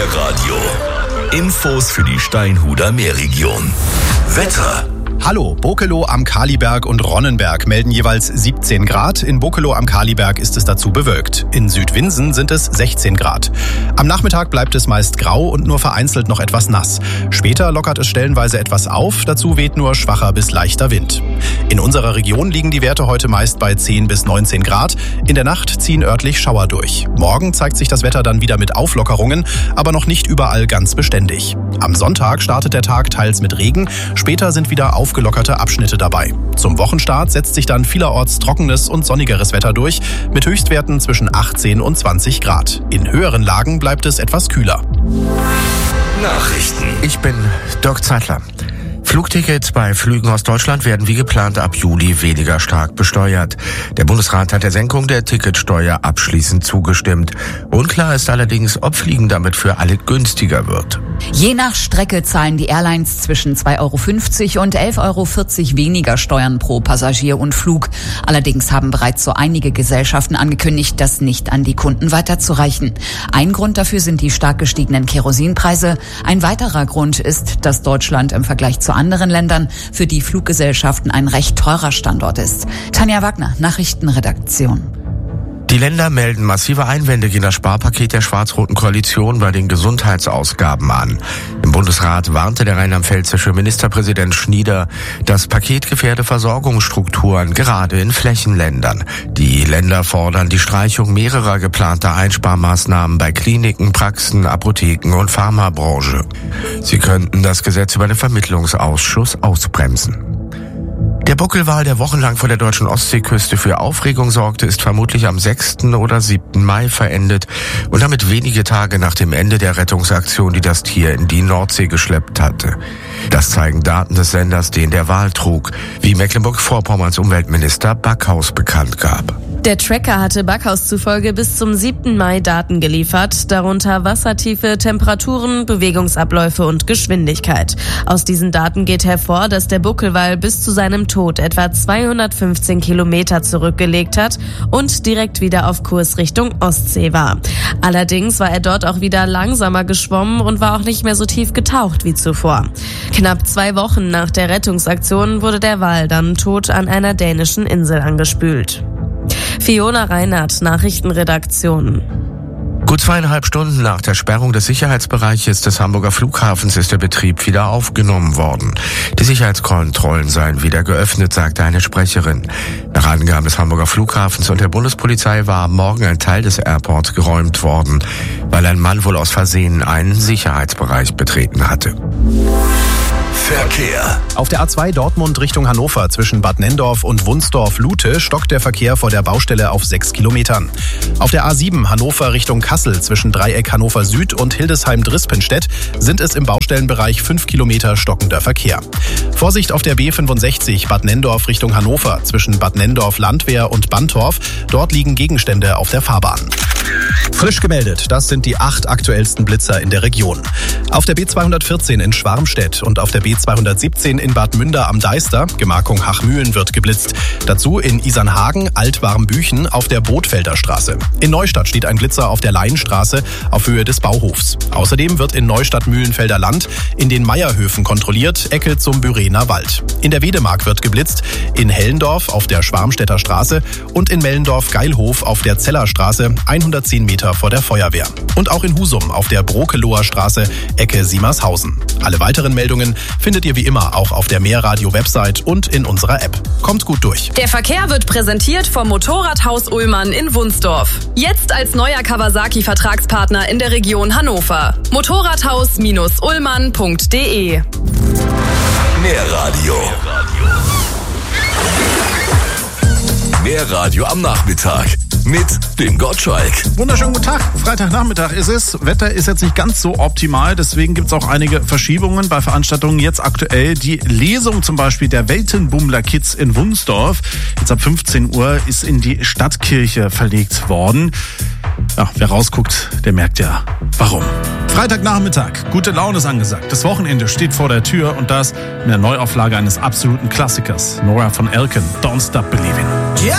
Meerradio. Infos für die Steinhuder Meerregion. Wetter. Hallo, Bokelow am Kaliberg und Ronnenberg melden jeweils 17 Grad. In Bokelow am Kaliberg ist es dazu bewölkt. In Südwinsen sind es 16 Grad. Am Nachmittag bleibt es meist grau und nur vereinzelt noch etwas nass. Später lockert es stellenweise etwas auf, dazu weht nur schwacher bis leichter Wind. In unserer Region liegen die Werte heute meist bei 10 bis 19 Grad. In der Nacht ziehen örtlich Schauer durch. Morgen zeigt sich das Wetter dann wieder mit Auflockerungen, aber noch nicht überall ganz beständig. Am Sonntag startet der Tag teils mit Regen, später sind wieder aufgelockerte Abschnitte dabei. Zum Wochenstart setzt sich dann vielerorts trockenes und sonnigeres Wetter durch, mit Höchstwerten zwischen 18 und 20 Grad. In höheren Lagen bleibt es etwas kühler. Nachrichten. Ich bin Dirk Zeitler. Flugtickets bei Flügen aus Deutschland werden wie geplant ab Juli weniger stark besteuert. Der Bundesrat hat der Senkung der Ticketsteuer abschließend zugestimmt. Unklar ist allerdings, ob Fliegen damit für alle günstiger wird. Je nach Strecke zahlen die Airlines zwischen 2,50 € und 11,40 € weniger Steuern pro Passagier und Flug. Allerdings haben bereits so einige Gesellschaften angekündigt, das nicht an die Kunden weiterzureichen. Ein Grund dafür sind die stark gestiegenen Kerosinpreise. Ein weiterer Grund ist, dass Deutschland im Vergleich zu anderen Ländern für die Fluggesellschaften ein recht teurer Standort ist. Tanja Wagner, Nachrichtenredaktion. Die Länder melden massive Einwände gegen das Sparpaket der schwarz-roten Koalition bei den Gesundheitsausgaben an. Im Bundesrat warnte der rheinland-pfälzische Ministerpräsident Schnieder, das Paket gefährde Versorgungsstrukturen, gerade in Flächenländern. Die Länder fordern die Streichung mehrerer geplanter Einsparmaßnahmen bei Kliniken, Praxen, Apotheken und Pharmabranche. Sie könnten das Gesetz über den Vermittlungsausschuss ausbremsen. Der Buckelwal, der wochenlang vor der deutschen Ostseeküste für Aufregung sorgte, ist vermutlich am 6. oder 7. Mai verendet und damit wenige Tage nach dem Ende der Rettungsaktion, die das Tier in die Nordsee geschleppt hatte. Das zeigen Daten des Senders, den der Wal trug, wie Mecklenburg-Vorpommerns Umweltminister Backhaus bekannt gab. Der Tracker hatte Backhaus zufolge bis zum 7. Mai Daten geliefert, darunter Wassertiefe, Temperaturen, Bewegungsabläufe und Geschwindigkeit. Aus diesen Daten geht hervor, dass der Buckelwal bis zu seinem Tod etwa 215 Kilometer zurückgelegt hat und direkt wieder auf Kurs Richtung Ostsee war. Allerdings war er dort auch wieder langsamer geschwommen und war auch nicht mehr so tief getaucht wie zuvor. Knapp 2 Wochen nach der Rettungsaktion wurde der Wal dann tot an einer dänischen Insel angespült. Fiona Reinhardt, Nachrichtenredaktion. Gut 2,5 Stunden nach der Sperrung des Sicherheitsbereiches des Hamburger Flughafens ist der Betrieb wieder aufgenommen worden. Die Sicherheitskontrollen seien wieder geöffnet, sagte eine Sprecherin. Nach Angaben des Hamburger Flughafens und der Bundespolizei war am Morgen ein Teil des Airports geräumt worden, weil ein Mann wohl aus Versehen einen Sicherheitsbereich betreten hatte. Verkehr. Auf der A2 Dortmund Richtung Hannover zwischen Bad Nenndorf und Wunsdorf-Lute stockt der Verkehr vor der Baustelle auf 6 Kilometern. Auf der A7 Hannover Richtung Kassel zwischen Dreieck Hannover Süd und Hildesheim-Drispenstedt sind es im Baustellenbereich 5 Kilometer stockender Verkehr. Vorsicht auf der B65 Bad Nenndorf Richtung Hannover zwischen Bad Nenndorf-Landwehr und Bantorf. Dort liegen Gegenstände auf der Fahrbahn. Frisch gemeldet, das sind die 8 aktuellsten Blitzer in der Region. Auf der B214 in Schwarmstedt und auf der B217 in Bad Münder am Deister, Gemarkung Hachmühlen, wird geblitzt. Dazu in Isernhagen, Altwarmbüchen auf der Bootfelder Straße. In Neustadt steht ein Blitzer auf der Laienstraße auf Höhe des Bauhofs. Außerdem wird in Neustadt-Mühlenfelder Land in den Meierhöfen kontrolliert, Ecke zum Bürener Wald. In der Wedemark wird geblitzt, in Hellendorf auf der Schwarmstädter Straße und in Mellendorf-Geilhof auf der Zellerstraße 110 Meter vor der Feuerwehr. Und auch in Husum auf der Brokeloher Straße, Ecke Siemershausen. Alle weiteren Meldungen findet ihr wie immer auch auf der Meerradio-Website und in unserer App. Kommt gut durch. Der Verkehr wird präsentiert vom Motorradhaus Ullmann in Wunsdorf. Jetzt als neuer Kawasaki-Vertragspartner in der Region Hannover. Motorradhaus-ullmann.de. Meerradio. Meerradio am Nachmittag mit dem Gottschalk. Wunderschönen guten Tag. Freitagnachmittag ist es. Wetter ist jetzt nicht ganz so optimal, deswegen gibt es auch einige Verschiebungen bei Veranstaltungen. Jetzt aktuell die Lesung zum Beispiel der Weltenbummler Kids in Wunsdorf. Jetzt ab 15 Uhr ist in die Stadtkirche verlegt worden. Ja, wer rausguckt, der merkt ja, warum. Freitagnachmittag, gute Laune ist angesagt. Das Wochenende steht vor der Tür und das in der Neuauflage eines absoluten Klassikers. Nora von Elken, Don't Stop Believing.